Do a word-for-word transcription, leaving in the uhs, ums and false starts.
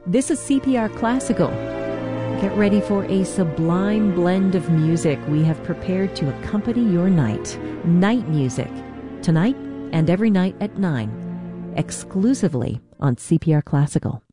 This is C P R Classical. Get ready for a sublime blend of music we have prepared to accompany your night. Night music. Tonight and every night at nine. Exclusively on C P R Classical.